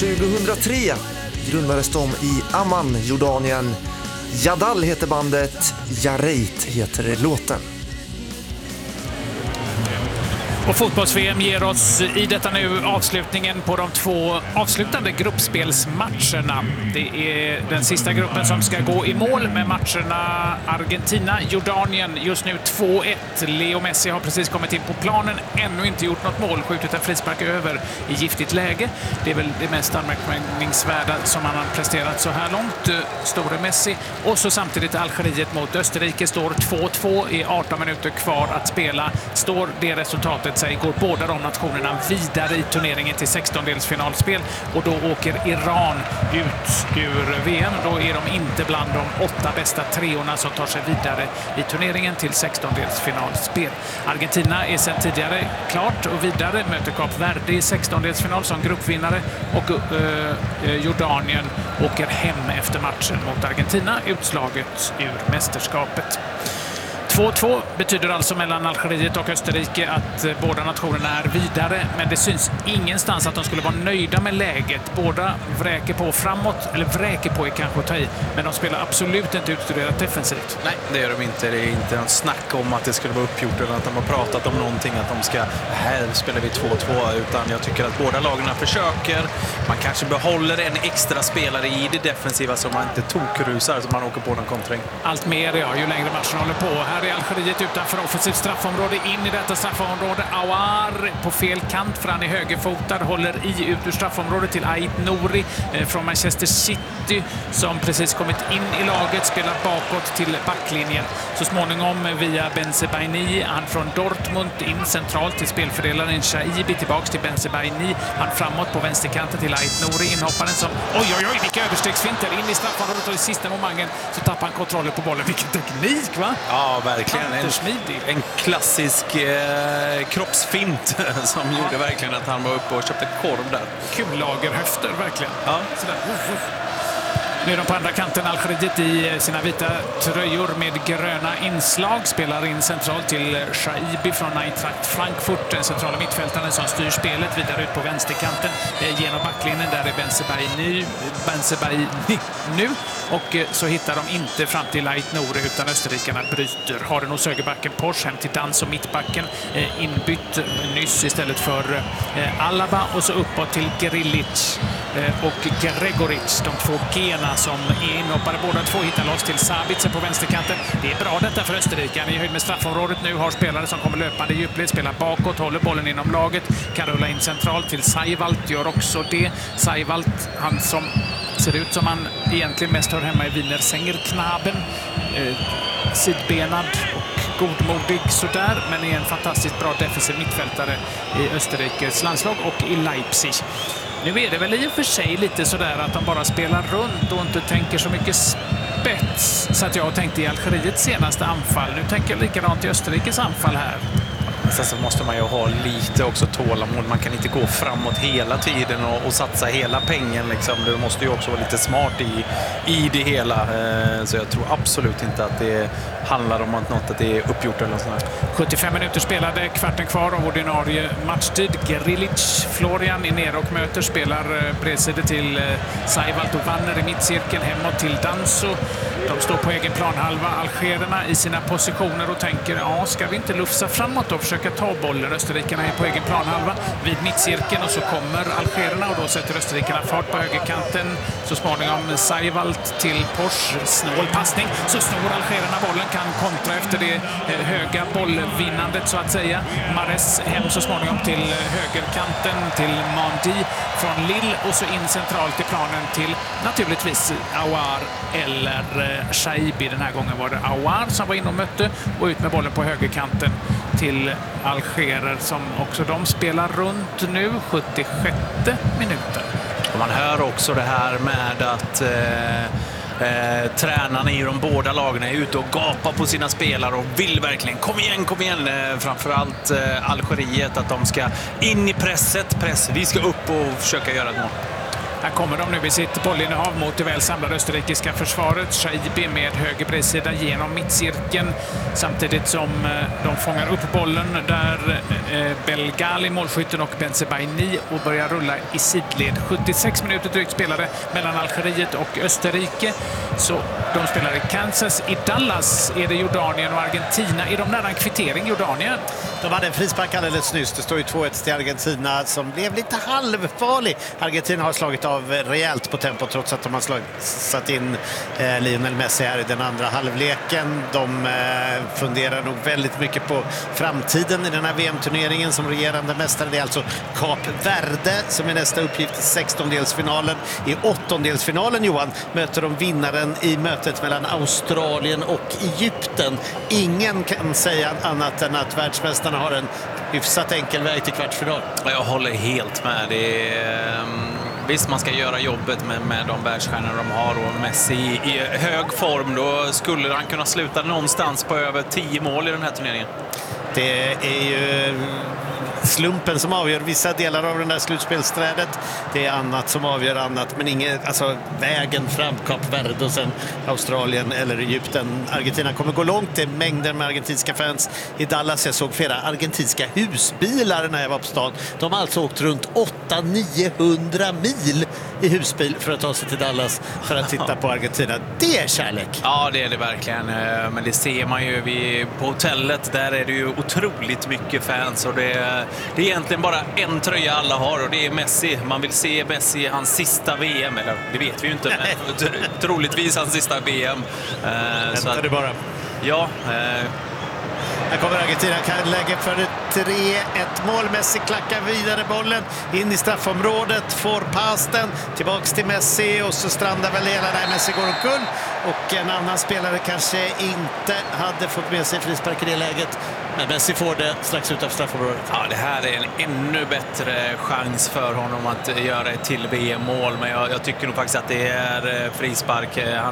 2003 grundades de i Amman, Jordanien. Jadal heter bandet, Jareit heter låten. Och fotbolls-VM ger oss i detta nu avslutningen på de 2 avslutande gruppspelsmatcherna. Det är den sista gruppen som ska gå i mål med matcherna Argentina-Jordanien. Just nu 2-1. Leo Messi har precis kommit in på planen, ännu inte gjort något mål, skjutit en frispark över i giftigt läge. Det är väl det mest anmärkningsvärda som han har presterat så här långt, store Messi. Och så samtidigt Algeriet mot Österrike står 2-2 i 18 minuter kvar att spela. Står det resultatet sig går båda de nationerna vidare i turneringen till 16-delsfinalspel och då åker Iran ut ur VM. Då är de inte bland de 8 bästa treorna som tar sig vidare i turneringen till 16-delsfinalspel. Argentina är sedan tidigare klart och vidare, möter Kap Verde i 16-delsfinal som gruppvinnare och Jordanien åker hem efter matchen mot Argentina, utslaget ur mästerskapet. 2-2 betyder alltså mellan Algeriet och Österrike att båda nationerna är vidare, men det syns ingenstans att de skulle vara nöjda med läget. Båda vräker på framåt, eller vräker på är kanske att ta i, men de spelar absolut inte utstuderat defensivt. Nej, det gör de inte. Det är inte någon snack om att det skulle vara uppgjort eller att de har pratat om någonting, att de ska, här spelar vi 2-2, utan jag tycker att båda lagen försöker. Man kanske behåller en extra spelare i det defensiva så man inte tokrusar så man åker på någon kontring. Allt mer, ja, ju längre matchen håller på. Här är Algeriet utanför offensivt straffområde, in i detta straffområde. Awar på fel kant för han är högerfotad, håller i ut ur straffområdet till Ait Nouri från Manchester City som precis kommit in i laget, spelar bakåt till backlinjen. Så småningom via Bensebaini, han från Dortmund in centralt till spelfördelaren Shaibi, tillbaks till Bensebaini, han framåt på vänsterkanten till Ait Nouri, inhopparen som, oj, vilka överstegsfinter in i straffområdet och i sista momangen så tappar han kontrollen på bollen. Vilken teknik, va? Ja, verkligen. En klassisk kroppsfint som gjorde verkligen att han var uppe och köpte korv där. Kullagerhöfter, verkligen. Ja. Sådär. Nu är de på andra kanten, Algeriet i sina vita tröjor med gröna inslag. Spelar in centralt till Shaibi från Eintracht Frankfurt, den centrala mittfältaren som styr spelet vidare ut på vänsterkanten genom backlinjen. Där är Bensebaini nu. Och så hittar de inte fram till Ait Nouri utan österrikarna bryter. Har den hos högerbacken Porsche hem till Dans och mittbacken. Inbytt nyss istället för Alaba och så uppåt till Grilic och Gregoric, de 2 Gena som är inhoppare. Båda 2 hittar loss till Sabitzer på vänsterkanten. Det är bra detta för Österrike. I höjd med straffområdet nu har spelare som kommer löpande i djupled, spelar bakåt, håller bollen inom laget. Kan rulla in centralt till Seiwald, gör också det. Seiwald, han som ser ut som han egentligen mest hör hemma i Wiener Sängerknaben. Sidbenad och godmodig sådär, men är en fantastiskt bra defensiv mittfältare i Österrikes landslag och i Leipzig. Nu är det väl i och för sig lite sådär att de bara spelar runt och inte tänker så mycket spets. Så att jag tänkte i Algeriets senaste anfall. Nu tänker jag likadant i Österrikes anfall här. Sen så måste man ju ha lite också tålamod. Man kan inte gå framåt hela tiden och satsa hela pengen. Liksom. Du måste ju också vara lite smart i det hela. Så jag tror absolut inte att det handlar om att det är uppgjort eller sånt här. 75 minuter spelade, kvarten kvar av ordinarie matchtid. Grilic, Florian är nere och möter, spelar bredsida till Seiwald och Wanner i mittcirkeln, hemåt till Danso. De står på egen planhalva, algererna i sina positioner och tänker, ja, ska vi inte lufsa framåt och försöka ta bollen? Österrikarna är på egen planhalva vid mittcirkeln och så kommer algererna och då sätter österrikarna fart på högerkanten. Så småningom Seiwald till Porsche, snål passning, så snor algererna bollen, kan kontra efter det höga bollvinnandet så att säga. Mares hem så småningom till högerkanten till Mandi från Lille och så in centralt i planen till naturligtvis Awar eller Shaibi. Den här gången var det Awar som var inne och mötte och ut med bollen på högerkanten till algerer som också de spelar runt nu, 76 minuten. Och man hör också det här med att tränarna i de båda lagen är ute och gapar på sina spelare och vill verkligen, kom igen, framförallt Algeriet, att de ska in i press, vi ska upp och försöka göra ett mål. Här kommer de nu i sitt bollinnehav mot det väl samlade österrikiska försvaret. Shaibi med höger bredsida genom mittcirkeln samtidigt som de fångar upp bollen där Belgali, målskytten, och Bensebaini och börjar rulla i sidled. 76 minuter drygt spelade mellan Algeriet och Österrike. Så de spelar i Kansas. I Dallas är det Jordanien och Argentina. Är de nära en kvittering, Jordanien? De hade en frispark alldeles nyss. Det står ju 2-1 till Argentina som blev lite halvfarlig. Argentina har slagit av rejält på tempo trots att de har satt in Lionel Messi här i den andra halvleken. De funderar nog väldigt mycket på framtiden i den här VM-turneringen som regerande mästare. Det är alltså Kap Verde som är nästa uppgift i 16-delsfinalen. I 8-delsfinalen, Johan, möter de vinnaren i mötet mellan Australien och Egypten. Ingen kan säga annat än att världsmästarna har en hyfsat enkel väg till kvartsfinal. Jag håller helt med. Visst, man ska göra jobbet med de världsstjärnor de har, och Messi i hög form, då skulle han kunna sluta någonstans på över 10 mål i den här turneringen. Det är ju slumpen som avgör vissa delar av den där slutspelsträdet. Det är annat som avgör annat, men vägen fram, Kap Verde och sen Australien eller Egypten. Argentina kommer gå långt. Det är mängder med argentinska fans i Dallas. Jag såg flera argentinska husbilar när jag var på stan. De har alltså åkt runt 800-900 mil i husbil för att ta sig till Dallas för att titta på Argentina. Det är kärlek. Ja, det är det verkligen. Men det ser man ju på hotellet. Där är det ju otroligt mycket fans, och det är egentligen bara en tröja alla har, och det är Messi. Man vill se Messi i hans sista VM, eller det vet vi ju inte, men troligtvis hans sista VM. Vänta det bara. Ja. Här kommer Argentina, kan lägga för 3-1 mål. Messi klackar vidare bollen in i straffområdet, får passen tillbaks till Messi och så strandar väl hela där. Messi går omkull och en annan spelare kanske inte hade fått med sig frispark i det läget. Men Messi får det strax utanför straffområdet. Ja, det här är en ännu bättre chans för honom att göra ett till VM-mål. Men jag tycker nog faktiskt att det är frispark.